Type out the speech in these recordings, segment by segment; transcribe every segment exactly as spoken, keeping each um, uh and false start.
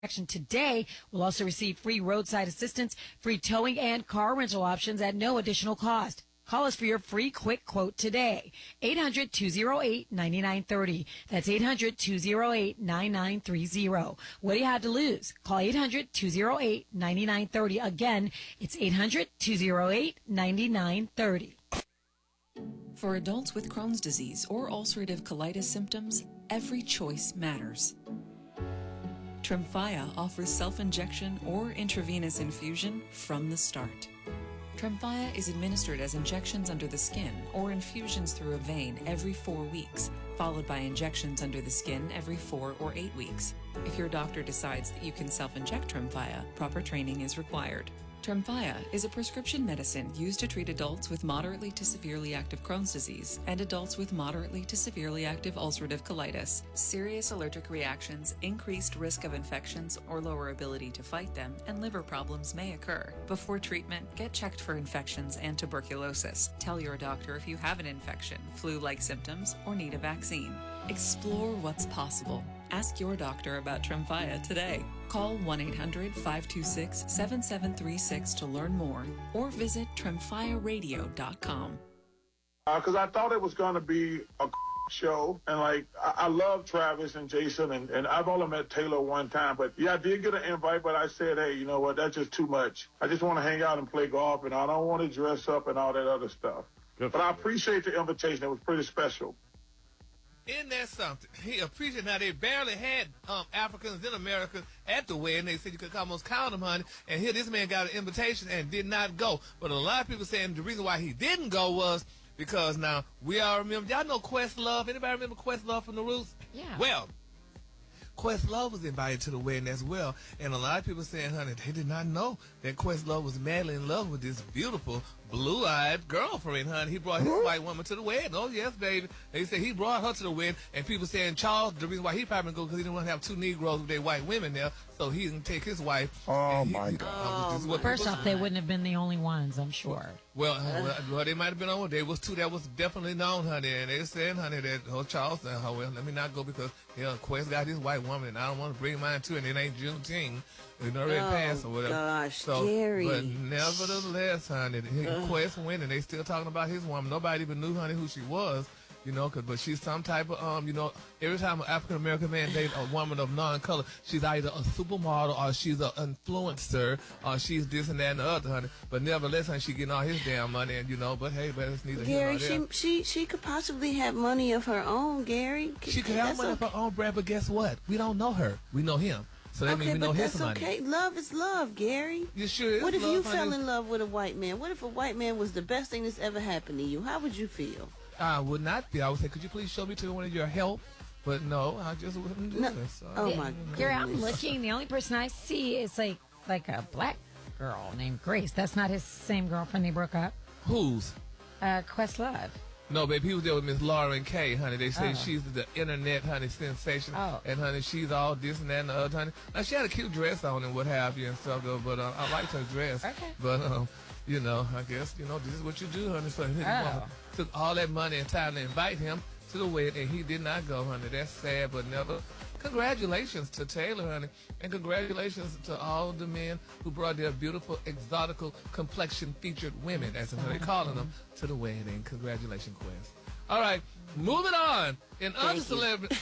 Action today will also receive free roadside assistance, free towing, and car rental options at no additional cost. Call us for your free quick quote today. eight hundred, two oh eight, nine nine three oh. That's eight hundred, two oh eight, nine nine three oh. What do you have to lose? Call eight hundred, two oh eight, nine nine three oh. Again, it's eight hundred, two oh eight, nine nine three oh. For adults with Crohn's disease or ulcerative colitis symptoms, every choice matters. Tremfya offers self-injection or intravenous infusion from the start. Tremfya is administered as injections under the skin or infusions through a vein every four weeks, followed by injections under the skin every four or eight weeks. If your doctor decides that you can self-inject Tremfya, proper training is required. Tremfya is a prescription medicine used to treat adults with moderately to severely active Crohn's disease and adults with moderately to severely active ulcerative colitis. Serious allergic reactions, increased risk of infections or lower ability to fight them, and liver problems may occur. Before treatment, get checked for infections and tuberculosis. Tell your doctor if you have an infection, flu-like symptoms, or need a vaccine. Explore what's possible. Ask your doctor about Tremfya today. Call one eight hundred, five two six, seven seven three six to learn more or visit tremfya radio dot com. Because uh, I thought it was going to be a show, and like I, I love Travis and Jason, and, and I've only met Taylor one time, but yeah, I did get an invite, but I said, hey, you know what, that's just too much. I just want to hang out and play golf, and I don't want to dress up and all that other stuff. Good. But I appreciate the invitation. It was pretty special. Isn't that something? He appreciated how they barely had um, Africans in America at the wedding. They said you could almost count them, honey. And here this man got an invitation and did not go. But a lot of people saying the reason why he didn't go was because now we all remember. Y'all know Questlove? Anybody remember Questlove from the Roots? Yeah. Well, Questlove was invited to the wedding as well, and a lot of people saying, honey, they did not know that Questlove was madly in love with this beautiful, blue-eyed girlfriend, honey. He brought his white woman to the wedding. Oh, yes, baby. They said he brought her to the wedding, and people saying Charles, the reason why he probably didn't go because he didn't want to have two Negroes with their white women there, so he didn't take his wife. Oh, he, my he, God. Oh, First off, they wouldn't have been the only ones, I'm sure. Well, well, well, they might have been on. There was two that was definitely known, honey, and they said, honey, that oh, Charles said, oh, well, let me not go because yeah, Quest got his white woman, and I don't want to bring mine too, and it ain't Juneteenth. It already oh, passed or whatever. Gosh, so, Jerry. But nevertheless, honey, his Quest went, and they still talking about his woman. Nobody even knew, honey, who she was. You know, cause, but she's some type of, um, you know, every time an African-American man dates a woman of non-color, she's either a supermodel or she's an influencer or she's this and that and the other, honey. But nevertheless, honey, she getting all his damn money and, you know, but hey, but it's neither Gary, here nor there. she, she, she could possibly have money of her own, Gary. She could have that's money okay. of her own, Brad, but guess what? We don't know her. We know him. So that okay, means we know but his that's money. okay. Love is love, Gary. You sure is What if love, you honey? fell in love with a white man? What if a white man was the best thing that's ever happened to you? How would you feel? I would not be. I would say, could you please show me to one of your help? But no, I just wouldn't do No. this. So, Oh, you my know. Gary, I'm looking. The only person I see is like like a black girl named Grace. That's not his same girlfriend. They broke up. Whose? Uh, Questlove. No, baby, he was there with Miss Lauren Kay, honey. They say Oh. she's the internet, honey, sensation. Oh. And, honey, she's all this and that and the other, honey. Now, she had a cute dress on and what have you and stuff, though, but uh, I liked her dress. Okay. But, um, you know, I guess, you know, this is what you do, honey. So his Oh. woman took all that money and time to invite him to the wedding, and he did not go, honey. That's sad, but never. Congratulations to Taylor, honey, and congratulations to all the men who brought their beautiful, exotical, complexion-featured women, as they're calling them, to the wedding. Congratulations, Quest. All right, moving on. In other you. celebrity,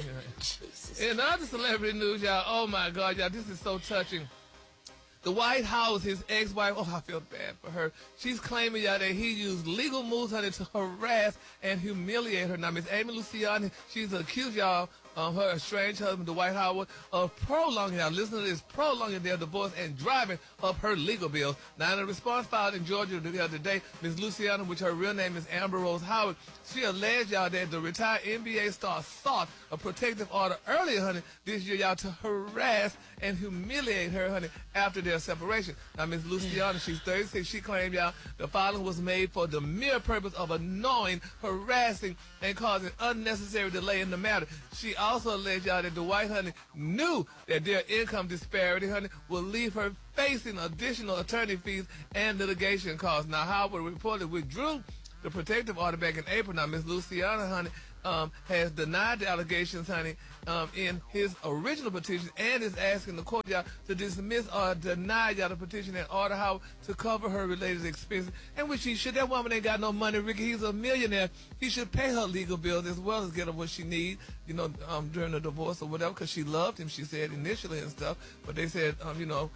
Jesus. in other celebrity news, y'all. Oh my God, y'all, this is so touching. The White House, his ex-wife, oh, I feel bad for her. She's claiming, y'all, that he used legal moves, honey, to harass and humiliate her. Now, Miss Amy Luciani, she's accused, y'all, um, her estranged husband, Dwight Howard, of prolonging, now listen to this, prolonging their divorce and driving up her legal bills. Now, in a response filed in Georgia the other day, Miss Luciani, which her real name is Amber Rose Howard, she alleged, y'all, that the retired N B A star sought a protective order earlier, honey, this year, y'all, to harass and humiliate her, honey, after their separation. Now, Miss Luciani, she's thirty-six. She claimed, y'all, the filing was made for the mere purpose of annoying, harassing, and causing unnecessary delay in the matter. She also alleged, y'all, that Dwight, honey, knew that their income disparity, honey, will leave her facing additional attorney fees and litigation costs. Now, Howard reportedly withdrew the protective order back in April. Now, Miss Luciana, honey, um, has denied the allegations, honey, um, in his original petition, and is asking the court, y'all, to dismiss or deny, y'all, the petition and order her to cover her related expenses. And which he should. That woman ain't got no money, Ricky. He's a millionaire. He should pay her legal bills as well as get her what she needs, you know, um, during the divorce or whatever, because she loved him, she said initially and stuff. But they said, um, you know,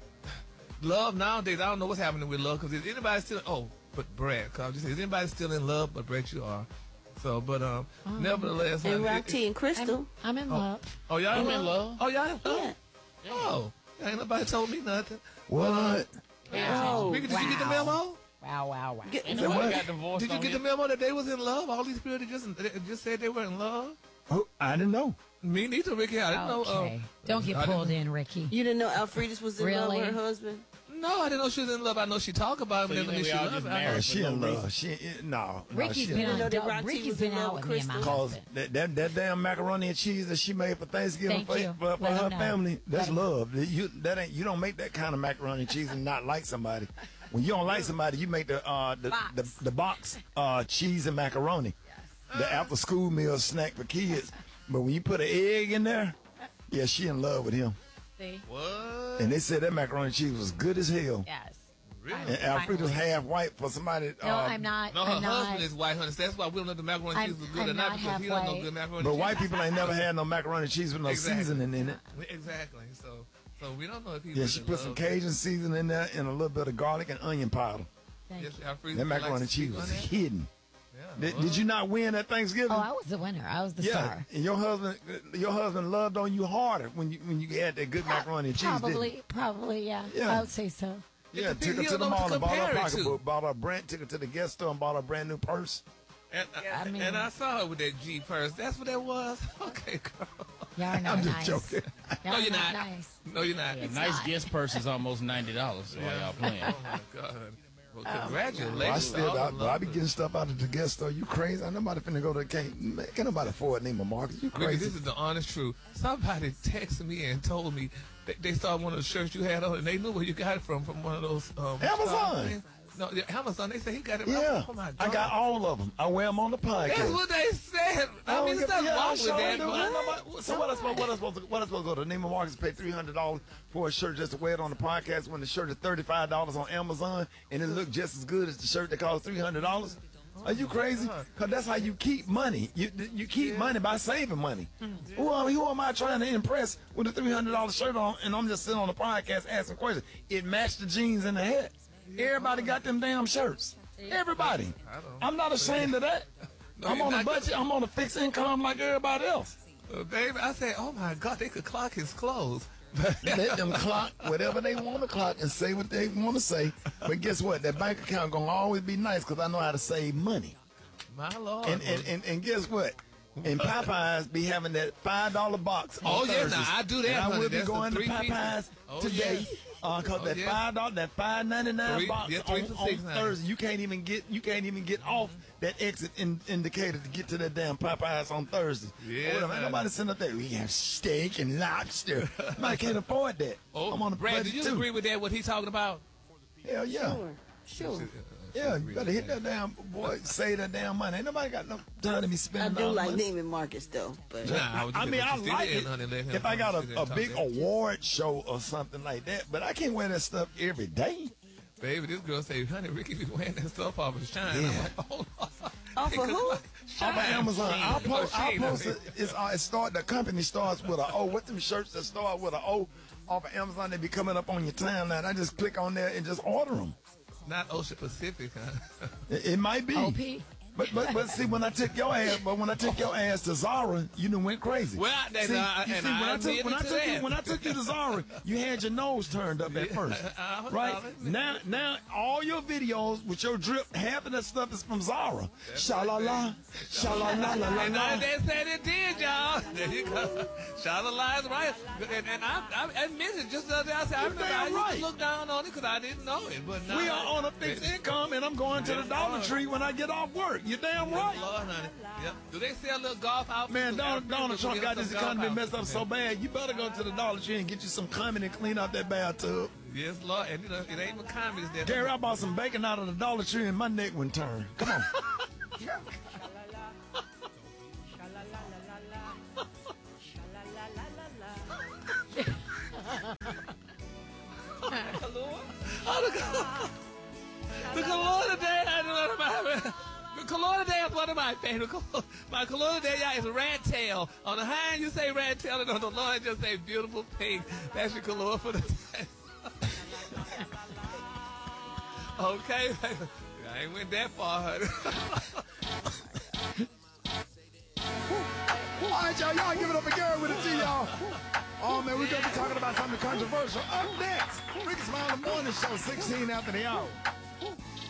love nowadays, I don't know what's happening with love, because is anybody still, oh, but Brad, cause just is anybody still in love? But Brad, you are. So, but um, oh, nevertheless, and honey, Rock T and Crystal. I'm, I'm in oh, love. Oh, y'all I'm in in love. Oh, y'all in love? Yeah. Oh, ain't nobody told me nothing. What? Oh, Ricky, did you get the memo? Wow, wow, wow. Get- Ain't Say nobody what? got divorced Did you on get here. the memo that they was in love? All these people that just they just said they were in love. Oh, I didn't know. Me neither, Ricky. I didn't know. Okay. Um, Don't get I didn't- pulled in, Ricky. You didn't know Alfredis was in love Really? with her husband? No, I didn't know she was in love. I know she talked about So him. you and think she we all loved just him. married? Yeah, she for in no love. reason. She eh, no. no, Ricky's she been in know out. that Rock T Ricky's was been in love out with with me and my Crystal? Cause husband. that, that that damn macaroni and cheese that she made for Thanksgiving Thank for, you. for, for Let her him know. family, that's Let him know. love. You that ain't you don't make that kind of macaroni and cheese and not like somebody. When you don't like somebody, you make the uh the Box. the, the box uh cheese and macaroni, the after school meal snack for kids. But when you put an egg in there, yeah, she in love with him. See? What? And they said that macaroni and cheese was good as hell. Yes. Really? And Alfreda's half white for somebody. No, uh, I'm not. No, her I'm not. husband is white, honey. So that's why we don't know if the macaroni and I'm- cheese was good I'm or not, not because he don't know half-white. good macaroni But and white cheese. people ain't never had no macaroni and cheese with no Exactly. seasoning in it. Exactly. So, so we don't know if he Yeah, was she in put some love. Cajun seasoning in there and a little bit of garlic and onion powder. Thank Yes, you. Alfred, That would like macaroni to and cheese speak was on that? hidden. Yeah, Did, well, did you not win at Thanksgiving? Oh, I was the winner. I was the yeah, star. and your husband, your husband loved on you harder when you when you had that good macaroni and cheese. Probably, Didn't probably, yeah. Yeah. I would say so. he? Yeah, It took her depends- to he the don't know mall what and to bought her a compare it to. pocketbook, bought her a brand, took her to the guest store and bought her a brand new purse. And, I, I mean- and I saw her with that G purse. That's what that was. Okay, girl. Y'all are not I'm just nice. joking. Y'all No, are you're not. nice. No, you're not. A nice guest purse is almost ninety dollars while y'all playing. Oh my God. Well, congratulations. Well, I to still, all I, the but I be lovers. getting stuff out of the guest store. You crazy? I nobody finna go to can't man, can't nobody afford Neiman Marcus. You Ricky, crazy? this is the honest truth. Somebody texted me and told me that they saw one of the shirts you had on, and they knew where you got it from, from one of those um, Amazon. shops. No, yeah, Amazon. They said he got it. Yeah, Oh my God. I got all of them. I wear them on the podcast. That's what they said. I don't mean, give- there's nothing yeah, I wrong with sure that. do. But Ain't nobody- So what I supposed what I supposed to what I supposed to go to Neiman Marcus pay three hundred dollars for a shirt just to wear it on the podcast when the shirt is thirty five dollars on Amazon and it look just as good as the shirt that costs three hundred dollars? Are you crazy? Cause that's how you keep money. You you keep money by saving money. Who am, who am I trying to impress with a three hundred dollar shirt on and I'm just sitting on the podcast asking questions? It matched the jeans and the hat. Everybody got them damn shirts. Everybody. I'm not ashamed of that. No, I'm you're on a not. budget. I'm on a fixed income like everybody else. Uh, baby, I said, oh my God, they could clock his clothes. Let them clock whatever they want to clock and say what they want to say. But guess what? That bank account gonna always be nice because I know how to save money. My Lord. And and, and, and guess what? And Popeyes be having that five dollar box. Oh, on yeah, Thursdays. now, I do that, And I honey. will be That's the going to three pieces. Popeyes Oh, today. yes. Uh, cause Oh, that yes. five dollar, that five ninety nine Three- box yeah, three on, for on six ninety. Thursday, you can't even get you can't even get off that exit in, indicator to get to that damn Popeyes on Thursday. Yeah, Or whatever. Ain't man. nobody sitting up there. We have steak and lobster. I can't afford that. Oh, I'm on the Brad, budget do you too. agree with that, what he's talking about? Hell yeah. Sure. Sure. Yeah, you better hit that damn boy, save that damn money. Ain't nobody got no time to be I spending do all like money. Neiman Marcus though, but Nah, I was I just mean, saying, I but you like sit it in, honey, let him if I got sit there a, a and talk big that. award show or something like that, but I can't wear that stuff every day. Baby, this girl say, honey, Ricky be wearing that stuff off of Shine. Yeah. I'm like, oh, Lord. Off of who? Shine. Off of Amazon. I'll Oh, post, I'll Shane, post honey. it. It's, uh, it start, the company starts with a O. What them shirts that start with a O off of Amazon, they be coming up on your timeline. I just click on there and just order them. Not Ocean Pacific, huh? It, it might be. O P. But, but but see, when I took your ass, but when I took your ass to Zara, you done went crazy. Well, that's- see, I- you and see, when I I took when I admitted to took you that. when I took you to Zara, you had your nose turned up at first, I- right? I'll admit Now now all your videos with your drip, half of that stuff is from Zara. Sha la la, sha la la la la And la. I, they said it did, y'all. There you go. Shot lies right. And, and I, I admit it. Just the other day, I said, I You're remember damn I used right. to look down on it because I didn't know it. But now We are on a fixed Yes, income, and I'm going to the Dollar Tree when I get off work. You're damn right. Lord, honey. Yep. Do they sell little golf outfits? Man, Because Donald, Africans Donald will Trump get got some this golf economy outfits. messed up so bad. You better go to the Dollar Tree and get you some Cumming and clean out that bathtub. Yes, Lord. And you know, it ain't even communists there. Gary, I bought some bacon out of the Dollar Tree and my neck went turn. Come on. one of my favorite colors. My color today, y'all, is red tail. On the high end, you say red tail, and on the low end, just say beautiful pink. That's your color for the day. Okay, I ain't went that far, honey. All right, y'all. Y'all give it up again with a T, y'all. Oh, man, we're going to be talking about something controversial. Up next, Ricky Smiley Morning Show, sixteen after the hour.